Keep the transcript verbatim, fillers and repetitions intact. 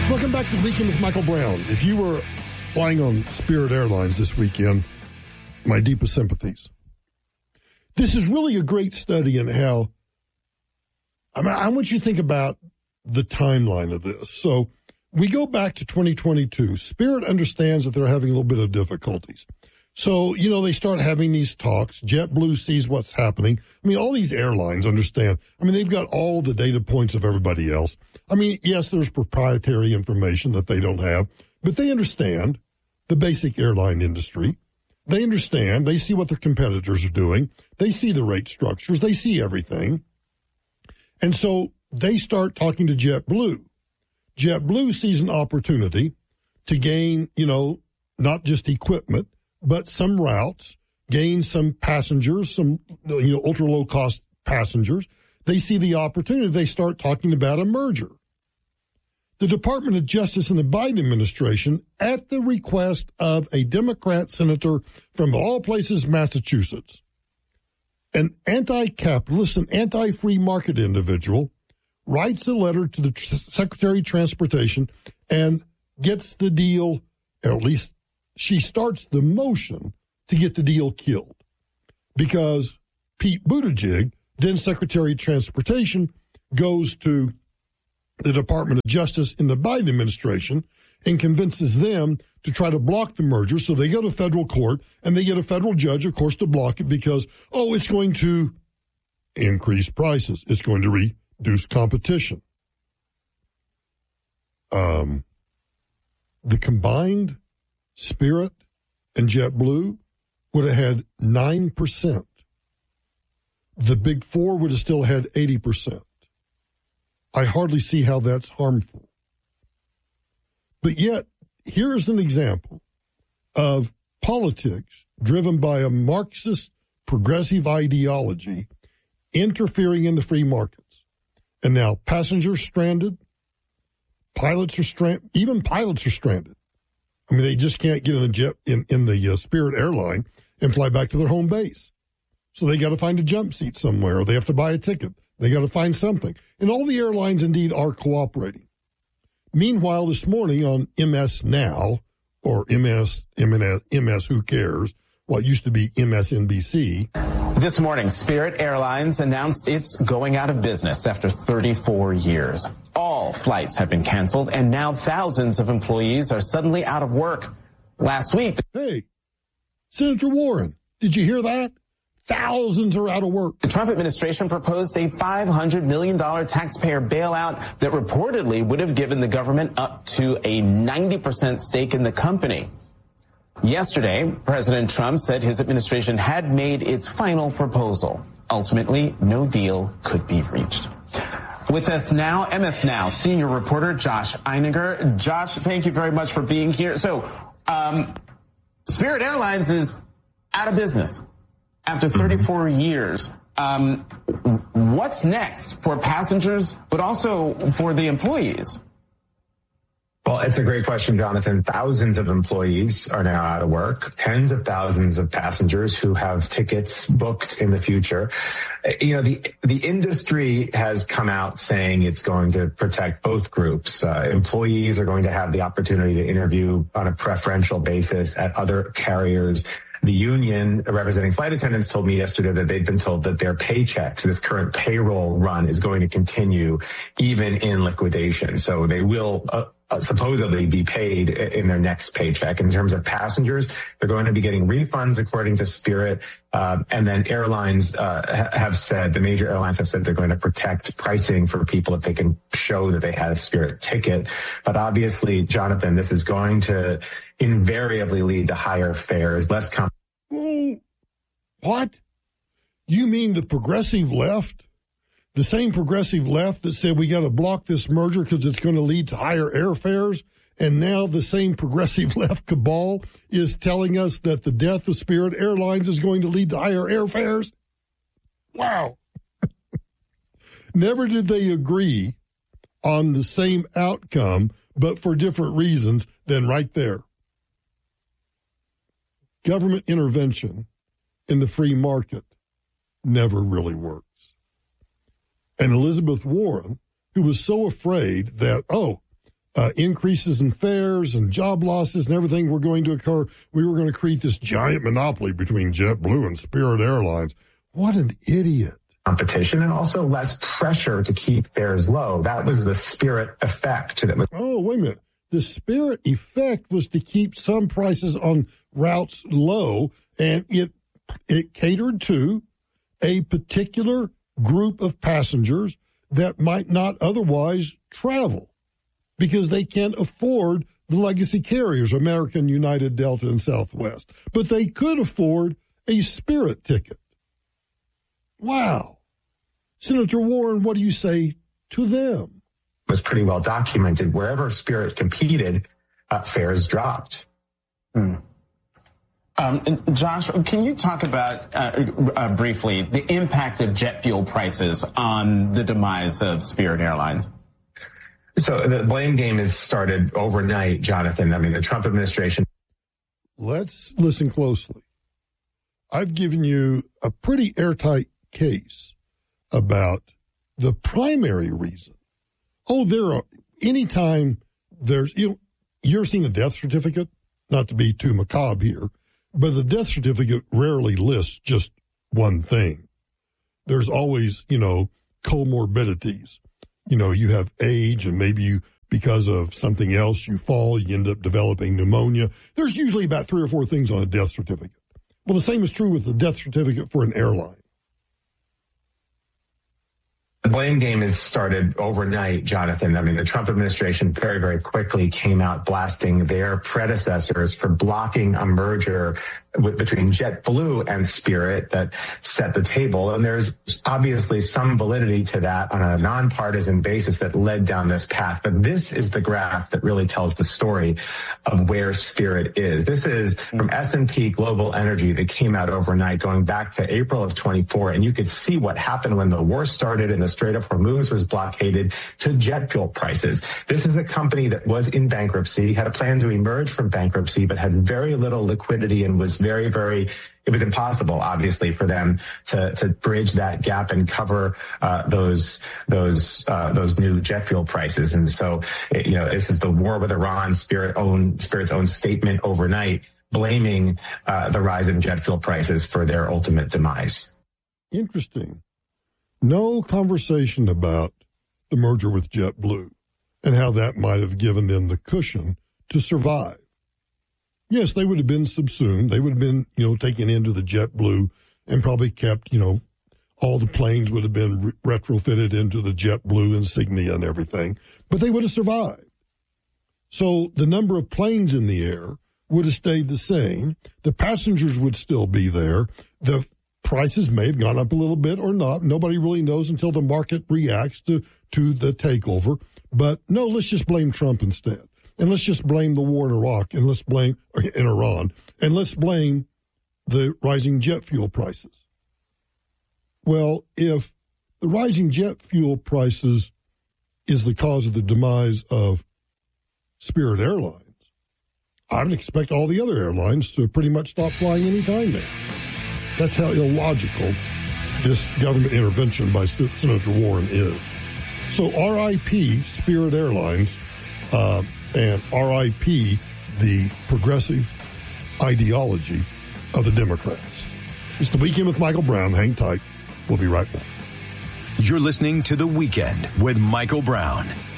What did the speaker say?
Welcome back to Weekend with Michael Brown. If you were flying on Spirit Airlines this weekend, my deepest sympathies. This is really a great study in how, I mean, I want you to think about the timeline of this. So we go back to twenty twenty-two. Spirit understands that they're having a little bit of difficulties. So, you know, they start having these talks. JetBlue sees what's happening. I mean, all these airlines understand. I mean, they've got all the data points of everybody else. I mean, yes, there's proprietary information that they don't have, but they understand the basic airline industry. They understand. They see what their competitors are doing. They see the rate structures. They see everything. And so they start talking to JetBlue. JetBlue sees an opportunity to gain, you know, not just equipment, but some routes, gain some passengers, some, you know, ultra low cost passengers. They see the opportunity. They start talking about a merger. The Department of Justice and the Biden administration, at the request of a Democrat senator from all places, Massachusetts, an anti-capitalist and anti-free market individual, writes a letter to the Secretary of Transportation and gets the deal, or at least she starts the motion to get the deal killed. Because Pete Buttigieg, then Secretary of Transportation, goes to the Department of Justice in the Biden administration and convinces them to try to block the merger. So they go to federal court and they get a federal judge, of course, to block it because, oh, it's going to increase prices. It's going to reduce competition. Um, the combined Spirit and JetBlue would have had nine percent. The Big Four would have still had eighty percent. I hardly see how that's harmful. But yet, here is an example of politics driven by a Marxist progressive ideology interfering in the free markets. And now passengers stranded, pilots are stranded, even pilots are stranded. I mean, they just can't get in the jet in, in the uh, Spirit airline and fly back to their home base. So they got to find a jump seat somewhere, or they have to buy a ticket. They got to find something. And all the airlines indeed are cooperating. Meanwhile, this morning on M S Now, or M S, M S, M S Who Cares, what used to be M S N B C. This morning, Spirit Airlines announced it's going out of business after thirty-four years. All flights have been canceled, and now thousands of employees are suddenly out of work. Last week... Hey, Senator Warren, did you hear that? Thousands are out of work. The Trump administration proposed a five hundred million dollars taxpayer bailout that reportedly would have given the government up to a ninety percent stake in the company. Yesterday, President Trump said his administration had made its final proposal. Ultimately, no deal could be reached. With us now, M S Now senior reporter Josh Einiger. Josh, thank you very much for being here. So, um, Spirit Airlines is out of business after thirty-four years. Um, what's next for passengers, but also for the employees? Well, it's a great question, Jonathan. Thousands of employees are now out of work, tens of thousands of passengers who have tickets booked in the future. You know, the the industry has come out saying it's going to protect both groups. Uh, employees are going to have the opportunity to interview on a preferential basis at other carriers. The union representing flight attendants told me yesterday that they've been told that their paychecks, this current payroll run, is going to continue even in liquidation. So they will uh, Uh, supposedly be paid in their next paycheck. In terms of passengers, they're going to be getting refunds according to Spirit. Uh, and then airlines uh, ha- have said, the major airlines have said they're going to protect pricing for people if they can show that they had a Spirit ticket. But obviously, Jonathan, this is going to invariably lead to higher fares, less competition. What? You mean the progressive left? The same progressive left that said we got to block this merger because it's going to lead to higher airfares, and now the same progressive left cabal is telling us that the death of Spirit Airlines is going to lead to higher airfares? Wow. Never did they agree on the same outcome, but for different reasons, then right there. Government intervention in the free market never really worked. And Elizabeth Warren, who was so afraid that, oh, uh, increases in fares and job losses and everything were going to occur. We were going to create this giant monopoly between JetBlue and Spirit Airlines. What an idiot. Competition and also less pressure to keep fares low. That was the Spirit effect. That was- oh, wait a minute. The Spirit effect was to keep some prices on routes low, and it it catered to a particular group of passengers that might not otherwise travel because they can't afford the legacy carriers, American, United, Delta, and Southwest. But they could afford a Spirit ticket. Wow. Senator Warren, what do you say to them? Was pretty well documented. Wherever Spirit competed, uh, fares dropped. Hmm. Um, Josh, can you talk about uh, uh, briefly the impact of jet fuel prices on the demise of Spirit Airlines? So the blame game has started overnight, Jonathan. I mean, the Trump administration. Let's listen closely. I've given you a pretty airtight case about the primary reason. Oh, there are, anytime there's, you know, you're seeing a death certificate, not to be too macabre here, but the death certificate rarely lists just one thing. There's always, you know, comorbidities. You know, you have age and maybe you, because of something else, you fall, you end up developing pneumonia. There's usually about three or four things on a death certificate. Well, the same is true with the death certificate for an airline. The blame game has started overnight, Jonathan. I mean, the Trump administration very, very quickly came out blasting their predecessors for blocking a merger with, between JetBlue and Spirit that set the table. And there's obviously some validity to that on a nonpartisan basis that led down this path. But this is the graph that really tells the story of where Spirit is. This is from S and P Global Energy that came out overnight going back to April of twenty-four. And you could see what happened when the war started and the Strait of Hormuz was blockaded to jet fuel prices. This is a company that was in bankruptcy, had a plan to emerge from bankruptcy, but had very little liquidity and was very, very, it was impossible, obviously, for them to, to bridge that gap and cover, uh, those, those, uh, those new jet fuel prices. And so, you know, this is the war with Iran, Spirit own, Spirit's own statement overnight, blaming, uh, the rise in jet fuel prices for their ultimate demise. Interesting. No conversation about the merger with JetBlue and how that might have given them the cushion to survive. Yes, they would have been subsumed. They would have been, you know, taken into the JetBlue and probably kept, you know, all the planes would have been re- retrofitted into the JetBlue insignia and everything, but they would have survived. So the number of planes in the air would have stayed the same. The passengers would still be there. The prices may have gone up a little bit or not. Nobody really knows until the market reacts to, to the takeover. But no, let's just blame Trump instead. And let's just blame the war in Iraq and let's blame in Iran and let's blame the rising jet fuel prices. Well, if the rising jet fuel prices is the cause of the demise of Spirit Airlines, I would expect all the other airlines to pretty much stop flying any time now. That's how illogical this government intervention by Senator Warren is. So R I P Spirit Airlines uh, and R I P the progressive ideology of the Democrats. It's The Weekend with Michael Brown. Hang tight. We'll be right back. You're listening to The Weekend with Michael Brown